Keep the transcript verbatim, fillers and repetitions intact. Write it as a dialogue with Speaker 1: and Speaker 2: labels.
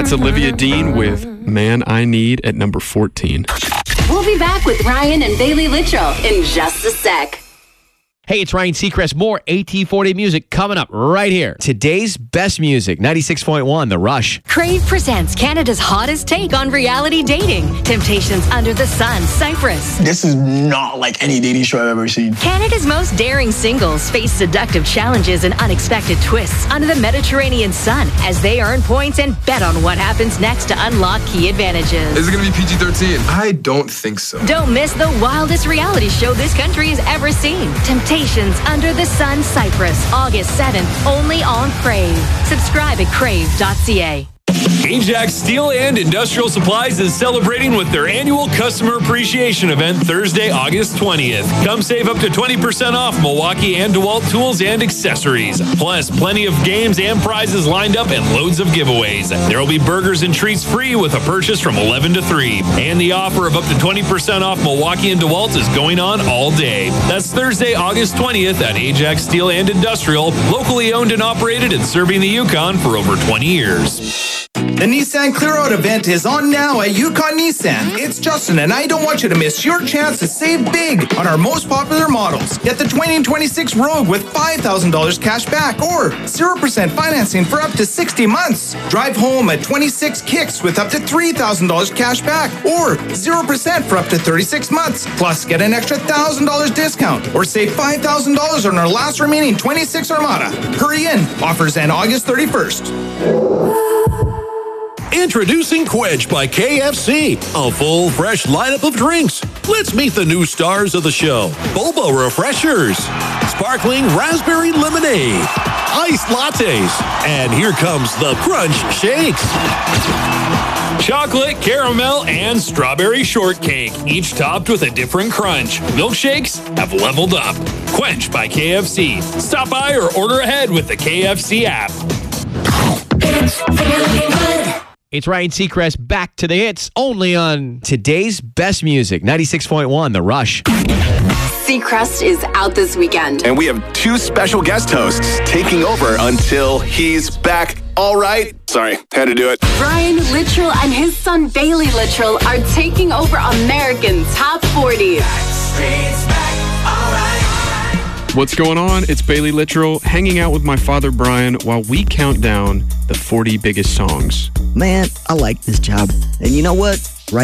Speaker 1: That's Olivia Dean with Man I Need at number fourteen.
Speaker 2: We'll be back with Ryan and Bailey Littrell in just a sec.
Speaker 3: Hey, it's Ryan Seacrest. More A T forty music coming up right here. Today's best music, ninety-six point one, The Rush.
Speaker 4: Crave presents Canada's hottest take on reality dating. Temptations Under the Sun, Cyprus.
Speaker 5: This is not like any dating show I've ever seen.
Speaker 4: Canada's most daring singles face seductive challenges and unexpected twists under the Mediterranean sun as they earn points and bet on what happens next to unlock key advantages.
Speaker 6: Is it going to be P G thirteen? I don't think so.
Speaker 4: Don't miss the wildest reality show this country has ever seen. Temptations Under the Sun, Cyprus, August seventh, only on Crave. Subscribe at crave dot c a.
Speaker 7: Ajax Steel and Industrial Supplies is celebrating with their annual Customer Appreciation Event Thursday, August twentieth. Come save up to twenty percent off Milwaukee and DeWalt tools and accessories. Plus, plenty of games and prizes lined up and loads of giveaways. There will be burgers and treats free with a purchase from eleven to three. And the offer of up to twenty percent off Milwaukee and DeWalt is going on all day. That's Thursday, August twentieth at Ajax Steel and Industrial, locally owned and operated and serving the Yukon for over twenty years.
Speaker 8: The Nissan Clear Out event is on now at Yukon Nissan. It's Justin, and I don't want you to miss your chance to save big on our most popular models. Get the twenty twenty-six Rogue with five thousand dollars cash back or zero percent financing for up to sixty months. Drive home a twenty-six Kicks with up to three thousand dollars cash back or zero percent for up to thirty-six months. Plus, get an extra one thousand dollars discount or save five thousand dollars on our last remaining twenty-six Armada. Hurry in. Offers end August thirty-first.
Speaker 9: Introducing Quench by K F C, a full, fresh lineup of drinks. Let's meet the new stars of the show. Boba Refreshers, Sparkling Raspberry Lemonade, Iced Lattes, and here comes the Crunch Shakes.
Speaker 7: Chocolate, caramel, and strawberry shortcake, each topped with a different crunch. Milkshakes have leveled up. Quench by K F C. Stop by or order ahead with the K F C app.
Speaker 3: It's Ryan Seacrest, back to the hits, only on today's best music, ninety-six point one, The Rush.
Speaker 2: Seacrest is out this weekend.
Speaker 10: And we have two special guest hosts taking over until he's back. All right. Sorry, had to do it.
Speaker 2: Ryan Littrell and his son Bailey Littrell are taking over American Top forty.
Speaker 1: What's going on? It's Bailey Littrell hanging out with my father Brian while we count down the forty biggest songs.
Speaker 11: Man, I like this job. And you know what?